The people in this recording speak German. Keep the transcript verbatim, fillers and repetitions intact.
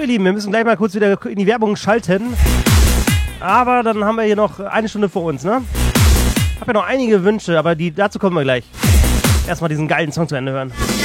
ihr Lieben, wir müssen gleich mal kurz wieder in die Werbung schalten. Aber dann haben wir hier noch eine Stunde vor uns, ne? Ich habe ja noch einige Wünsche, aber die, dazu kommen wir gleich. Erstmal diesen geilen Song zu Ende hören.